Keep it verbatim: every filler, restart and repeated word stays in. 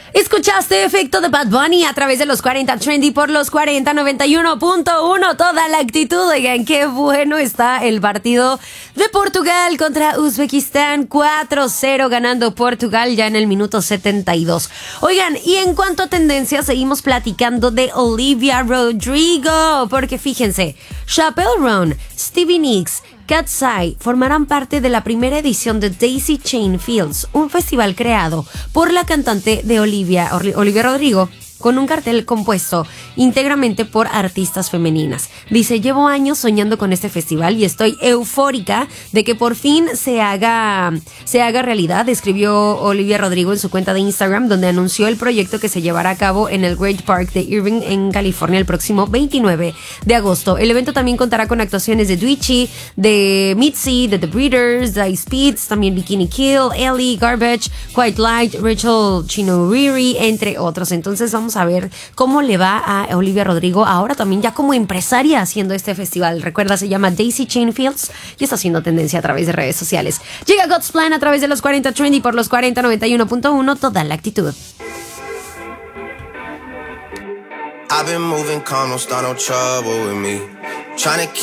Escuchaste Efecto de Bad Bunny a través de los cuarenta Trendy por los cuarenta noventa y uno punto uno. Toda la actitud. Oigan, qué bueno está el partido de Portugal contra Uzbekistán. cuatro cero ganando Portugal ya en el minuto setenta y dos. Oigan, y en cuanto a tendencias, seguimos platicando de Olivia Rodrigo. Porque fíjense, Chappelle Roan, Stevie Nicks, Katseye formarán parte de la primera edición de Daisy Chain Fields, un festival creado por la cantante de Olivia, Olivia Rodrigo, con un cartel compuesto íntegramente por artistas femeninas. Dice, llevo años soñando con este festival y estoy eufórica de que por fin se haga, se haga realidad, escribió Olivia Rodrigo en su cuenta de Instagram, donde anunció el proyecto que se llevará a cabo en el Great Park de Irving, en California, el próximo veintinueve de agosto. El evento también contará con actuaciones de Doechii, de Mitzi, de The Breeders, de Ice Speeds, también Bikini Kill, Ellie, Garbage, Quite Light, Rachel Chinoriri, entre otros. Entonces vamos a ver cómo le va a Olivia Rodrigo ahora también ya como empresaria haciendo este festival. Recuerda, se llama Daisy Chain Fields y está haciendo tendencia a través de redes sociales. Llega God's Plan a través de los cuarenta Trendy por los cuarenta noventa y uno punto uno. Toda la actitud. I've been moving calm, don't start no trouble with me. Trying to